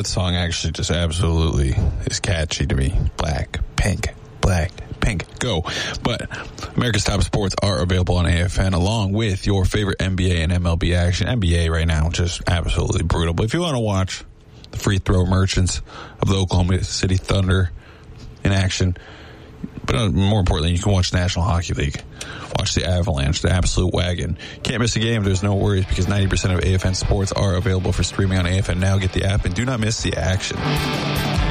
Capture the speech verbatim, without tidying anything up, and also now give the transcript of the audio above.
that song actually just absolutely is catchy to me. Black, pink, black, pink, go. But America's Top Sports are available on A F N along with your favorite N B A and M L B action. N B A right now, just absolutely brutal. But if you want to watch the free throw merchants of the Oklahoma City Thunder in action, but more importantly, you can watch National Hockey League. Watch the Avalanche, the absolute wagon. Can't miss a game. There's no worries because ninety percent of A F N sports are available for streaming on A F N Now. Get the app and do not miss the action.